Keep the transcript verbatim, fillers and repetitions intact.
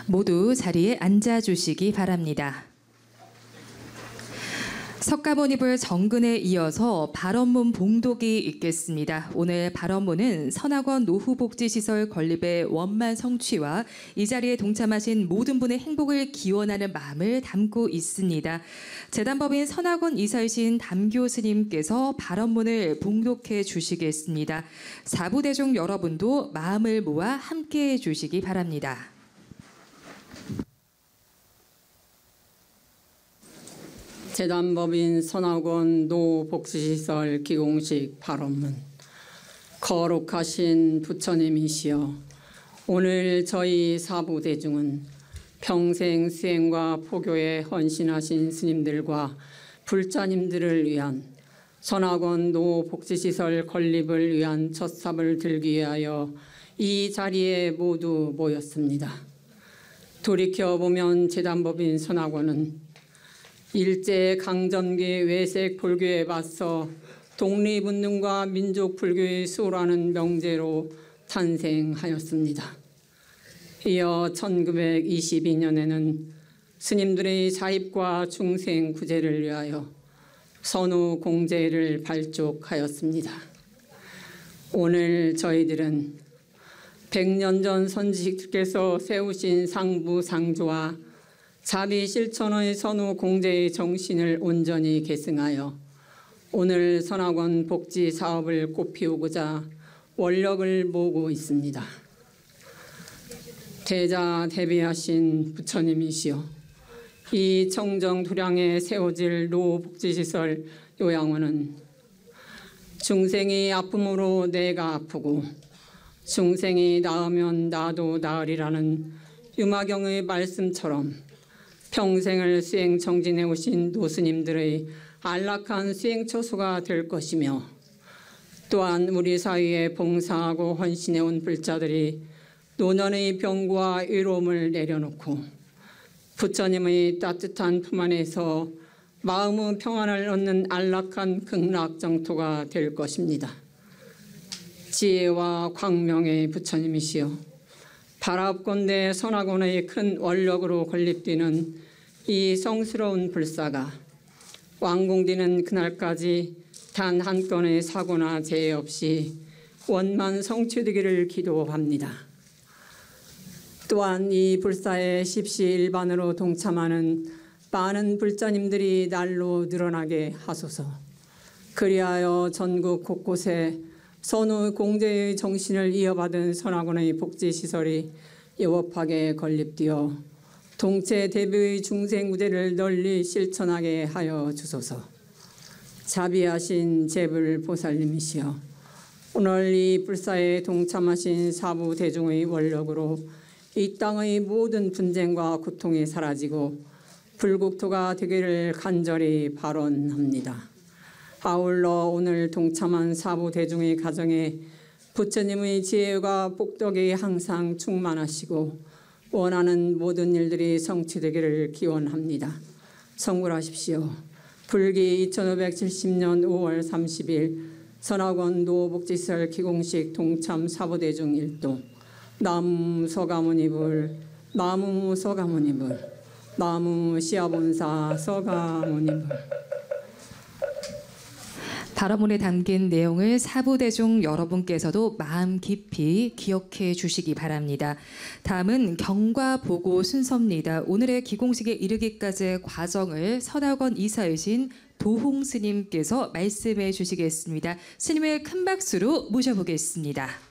모두 자리에 앉아주시기 바랍니다. 석가모니불 정근에 이어서 발언문 봉독이 있겠습니다. 오늘 발언문은 선악원 노후복지시설 건립의 원만 성취와 이 자리에 동참하신 모든 분의 행복을 기원하는 마음을 담고 있습니다. 재단법인 선악원 이사이신 담교 스님께서 발언문을 봉독해 주시겠습니다. 사부대중 여러분도 마음을 모아 함께해 주시기 바랍니다. 재단법인 선악원 노복지시설 기공식 발언문. 거룩하신 부처님이시여, 오늘 저희 사부대중은 평생 수행과 포교에 헌신하신 스님들과 불자님들을 위한 선악원 노복지시설 건립을 위한 첫삽을 들기 위하여 이 자리에 모두 모였습니다. 돌이켜보면 재단법인 선악원은 일제강점기 외색 불교에 맞서 독립운동과 민족 불교의 수호라는 명제로 탄생하였습니다. 이어 천구백이십이 년에는 스님들의 자입과 중생 구제를 위하여 선우 공제를 발족하였습니다. 오늘 저희들은 백 년 전 선지식께서 세우신 상부상조와 자비실천의 선우 공제의 정신을 온전히 계승하여 오늘 선악원 복지 사업을 꽃피우고자 원력을 모으고 있습니다. 대자 대비하신 부처님이시여, 이 청정 도량에 세워질 노복지시설 요양원은 중생이 아픔으로 내가 아프고 중생이 나으면 나도 나으리라는 유마경의 말씀처럼 평생을 수행 정진해 오신 노스님들의 안락한 수행 처소가 될 것이며, 또한 우리 사회에 봉사하고 헌신해 온 불자들이 노년의 병과 외로움을 내려놓고 부처님의 따뜻한 품 안에서 마음의 평안을 얻는 안락한 극락정토가 될 것입니다. 지혜와 광명의 부처님이시여, 바랍건대 선악원의 큰 원력으로 건립되는 이 성스러운 불사가 완공되는 그날까지 단 한 건의 사고나 재해 없이 원만 성취되기를 기도합니다. 또한 이 불사에 십시일반으로 동참하는 많은 불자님들이 날로 늘어나게 하소서. 그리하여 전국 곳곳에 선우 공제의 정신을 이어받은 선악원의 복지시설이 여업하게 건립되어 동체 대비의 중생구대를 널리 실천하게 하여 주소서. 자비하신 제불보살님이시여, 오늘 이 불사에 동참하신 사부대중의 원력으로 이 땅의 모든 분쟁과 고통이 사라지고 불국토가 되기를 간절히 발언합니다. 아울러 오늘 동참한 사부대중의 가정에 부처님의 지혜와 복덕이 항상 충만하시고 원하는 모든 일들이 성취되기를 기원합니다. 성불하십시오. 불기 이천오백칠십 년 오월 삼십일 선악원 노복지시설 기공식 동참 사부대중 일동. 나무 서가모니불, 나무 서가모니불, 나무 시아본사 서가모니불. 발언문에 담긴 내용을 사부대중 여러분께서도 마음 깊이 기억해 주시기 바랍니다. 다음은 경과 보고 순서입니다. 오늘의 기공식에 이르기까지의 과정을 선악원 이사이신 도홍 스님께서 말씀해 주시겠습니다. 스님을 큰 박수로 모셔보겠습니다.